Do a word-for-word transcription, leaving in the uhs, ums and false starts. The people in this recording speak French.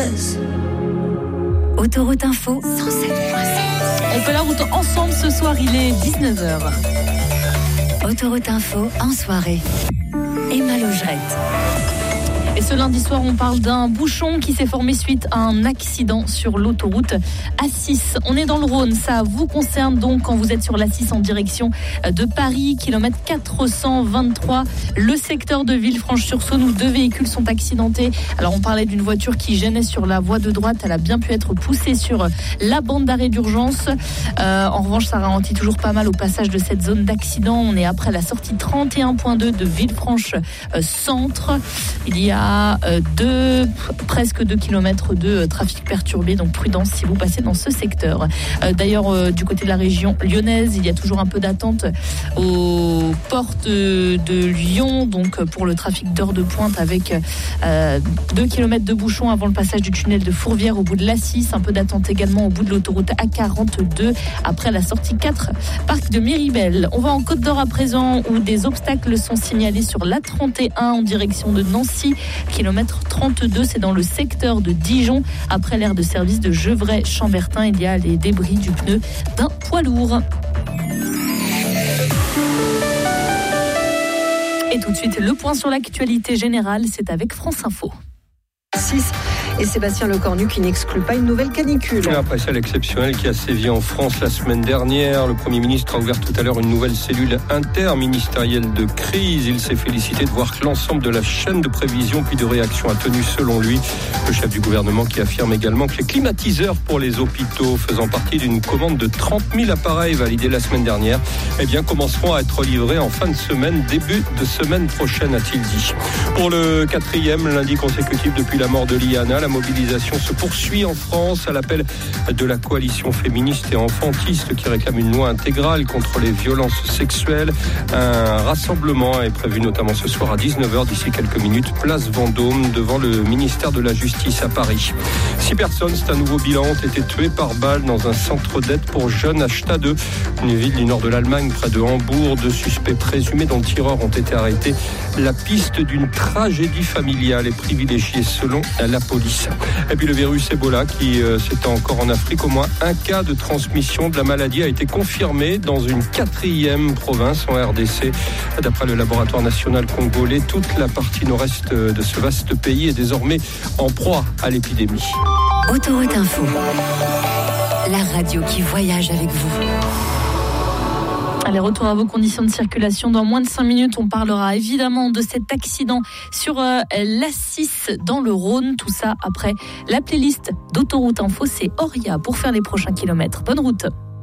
Express. Autoroute Info cent sept virgule sept. On fait la route ensemble ce soir, il est dix-neuf heures. Autoroute Info en soirée. Emma Logerette. Et ce lundi soir, on parle d'un bouchon qui s'est formé suite à un accident sur l'autoroute A six. On est dans le Rhône, ça vous concerne donc quand vous êtes sur l'A six en direction de Paris, kilomètre quatre cent vingt-trois, le secteur de Villefranche-sur-Saône où deux véhicules sont accidentés. Alors on parlait d'une voiture qui gênait sur la voie de droite, elle a bien pu être poussée sur la bande d'arrêt d'urgence. Euh, en revanche, ça ralentit toujours pas mal au passage de cette zone d'accident. On est après la sortie trente et un point deux de Villefranche-Centre. Il y a à deux, presque deux kilomètres de trafic perturbé, donc prudence si vous passez dans ce secteur. D'ailleurs, du côté de la région lyonnaise, il y a toujours un peu d'attente aux portes de Lyon, donc pour le trafic d'heure de pointe avec euh, deux kilomètres de bouchons avant le passage du tunnel de Fourvière au bout de l'A six, un peu d'attente également au bout de l'autoroute A quarante-deux après la sortie quatre, parc de Miribel. On va en Côte d'Or à présent où des obstacles sont signalés sur l'A trente et un en direction de Nancy. Kilomètre trente-deux, c'est dans le secteur de Dijon. Après l'aire de service de Gevrey-Chambertin, il y a les débris du pneu d'un poids lourd. Et tout de suite, le point sur l'actualité générale, c'est avec France Info. six et Sébastien Lecornu qui n'exclut pas une nouvelle canicule. Après celle exceptionnelle qui a sévi en France la semaine dernière, le Premier ministre a ouvert tout à l'heure une nouvelle cellule interministérielle de crise. Il s'est félicité de voir que l'ensemble de la chaîne de prévision puis de réaction a tenu selon lui. Le chef du gouvernement qui affirme également que les climatiseurs pour les hôpitaux faisant partie d'une commande de trente mille appareils validés la semaine dernière, eh bien commenceront à être livrés en fin de semaine, début de semaine prochaine, a-t-il dit. Pour le quatrième lundi consécutif depuis la mort de Liana, la mobilisation se poursuit en France à l'appel de la coalition féministe et enfantiste qui réclame une loi intégrale contre les violences sexuelles. Un rassemblement est prévu notamment ce soir à dix-neuf heures, d'ici quelques minutes, place Vendôme, devant le ministère de la Justice à Paris. Six personnes, c'est un nouveau bilan, ont été tuées par balle dans un centre d'aide pour jeunes à Stade, une ville du nord de l'Allemagne, près de Hambourg. Deux suspects présumés dont le tireur ont été arrêtés. La piste d'une tragédie familiale est privilégiée selon la police. Et puis le virus Ebola qui euh, s'étend encore en Afrique. Au moins un cas de transmission de la maladie a été confirmé dans une quatrième province en R D C. D'après le laboratoire national congolais, toute la partie nord-est de ce vaste pays est désormais en proie à l'épidémie. Autoroute Info, la radio qui voyage avec vous. Allez, retour à vos conditions de circulation. Dans moins de cinq minutes, on parlera évidemment de cet accident sur euh, l'A six dans le Rhône. Tout ça après la playlist d'Autoroute Info. C'est Oria pour faire les prochains kilomètres. Bonne route.